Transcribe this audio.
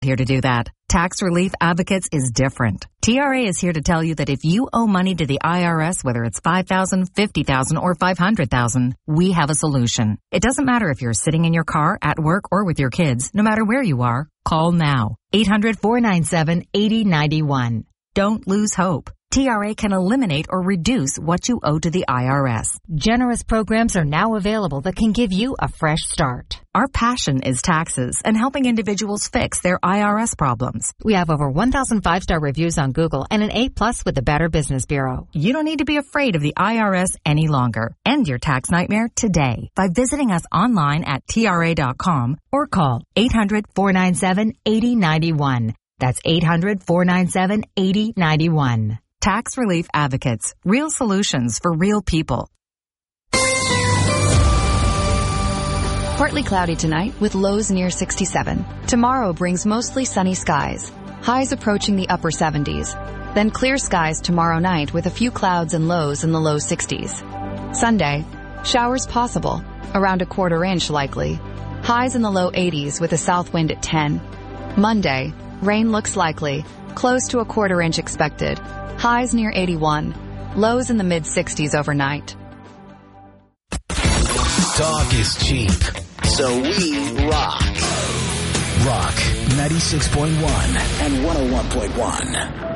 here to do that. Tax Relief Advocates is different. TRA is here to tell you that if you owe money to the IRS, whether it's $5,000, $50,000, or $500,000, we have a solution. It doesn't matter if you're sitting in your car, at work, or with your kids. No matter where you are, call now. 800-497-8091. Don't lose hope. TRA can eliminate or reduce what you owe to the IRS. Generous programs are now available that can give you a fresh start. Our passion is taxes and helping individuals fix their IRS problems. We have over 1,000 5-star reviews on Google and an A+ with the Better Business Bureau. You don't need to be afraid of the IRS any longer. End your tax nightmare today by visiting us online at TRA.com or call 800-497-8091. That's 800-497-8091. Tax Relief Advocates. Real solutions for real people. Partly cloudy tonight with lows near 67. Tomorrow brings mostly sunny skies. Highs approaching the upper 70s. Then clear skies tomorrow night with a few clouds and lows in the low 60s. Sunday, showers possible. Around a quarter inch likely. Highs in the low 80s with a south wind at 10. Monday, rain looks likely. Close to a quarter inch expected. Highs near 81. Lows in the mid-60s overnight. Talk is cheap, so we rock. Rock 96.1 and 101.1.